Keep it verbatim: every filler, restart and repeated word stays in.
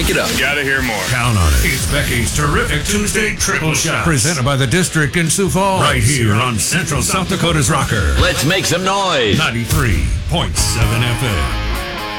Crank it up. Gotta hear more. Count on it. It's Becky's Terrific Tuesday Triple Shot. Presented by the District in Sioux Falls. Right here on Central South Dakota's Rocker. Let's make some noise. ninety-three point seven F M.